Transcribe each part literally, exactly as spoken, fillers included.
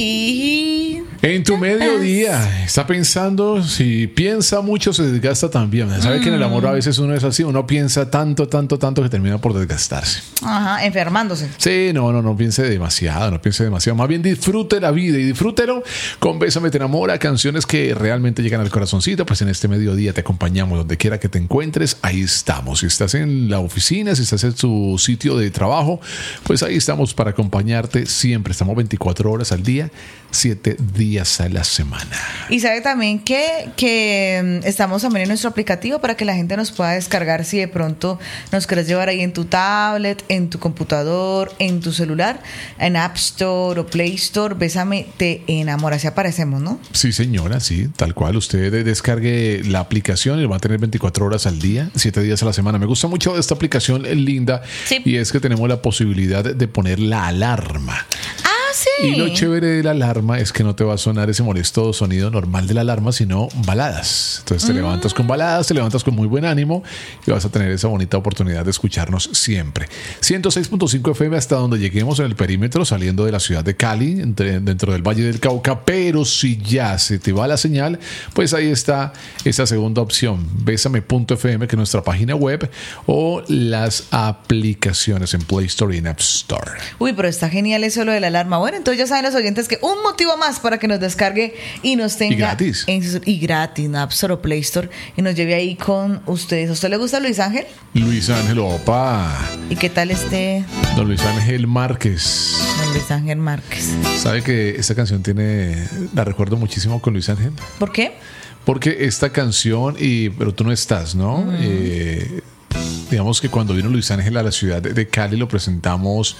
En tu mediodía, está pensando, si piensa mucho se desgasta también. ¿Sabe mm. que en el amor a veces uno es así? Uno piensa tanto, tanto, tanto que termina por desgastarse. Ajá, enfermándose. Sí, no, no, no piense demasiado, no piense demasiado. Más bien disfrute la vida y disfrútelo con Bésame te enamora, canciones que realmente llegan al corazoncito. Pues en este mediodía te acompañamos donde quiera que te encuentres, ahí estamos. Si estás en la oficina, si estás en tu sitio de trabajo, pues ahí estamos para acompañarte siempre. Estamos veinticuatro horas al día, siete días a la semana. Y sabe también que, que estamos también en nuestro aplicativo para que la gente nos pueda descargar si de pronto nos quieres llevar ahí en tu tablet, en tu computador, en tu celular, en App Store o Play Store. Bésame te enamora, así aparecemos, ¿no? Sí, señora, sí, tal cual. Usted descargue la aplicación y va a tener veinticuatro horas al día, siete días a la semana. Me gusta mucho esta aplicación, es linda, sí. Y es que tenemos la posibilidad de poner la alarma. Sí. Y lo chévere de la alarma es que no te va a sonar ese molesto sonido normal de la alarma, sino baladas. Entonces te mm. levantas con baladas, te levantas con muy buen ánimo y vas a tener esa bonita oportunidad de escucharnos siempre. ciento seis punto cinco F M hasta donde lleguemos en el perímetro, saliendo de la ciudad de Cali, entre, dentro del Valle del Cauca. Pero si ya se te va la señal, pues ahí está esa segunda opción, bésame punto f m, que es nuestra página web, o las aplicaciones en Play Store y en App Store. Uy, pero está genial eso lo de la alarma. Bueno, entonces ya saben los oyentes que un motivo más para que nos descargue y nos tenga. Y gratis. En, y gratis, en App Store o Play Store, y nos lleve ahí con ustedes. ¿A usted le gusta Luis Ángel? Luis Ángel, opa. ¿Y qué tal este? Don Luis Ángel Márquez. Don Luis Ángel Márquez. ¿Sabe que esta canción tiene, la recuerdo muchísimo con Luis Ángel? ¿Por qué? Porque esta canción, y pero tú no estás, ¿no? Mm. Eh, digamos que cuando vino Luis Ángel a la ciudad de, de Cali lo presentamos.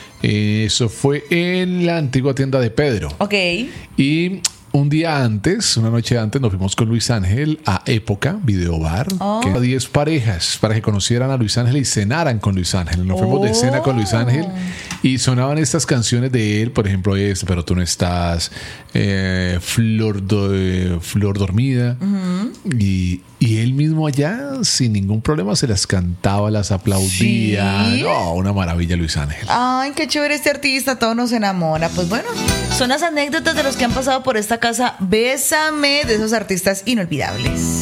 Eso fue en la antigua tienda de Pedro. Ok. Y un día antes, una noche antes, nos fuimos con Luis Ángel a Época Video Bar, oh. que era diez parejas para que conocieran a Luis Ángel y cenaran con Luis Ángel. Nos fuimos oh. de cena con Luis Ángel y sonaban estas canciones de él, por ejemplo, esta, Pero tú no estás, eh, Flor, do, eh, Flor Dormida. Uh-huh. Y, y él mismo allá, sin ningún problema, se las cantaba, las aplaudía. ¿Sí? No, una maravilla, Luis Ángel. Ay, qué chévere este artista, todo nos enamora. Pues bueno, son las anécdotas de los que han pasado por esta casa Bésame, de esos artistas inolvidables.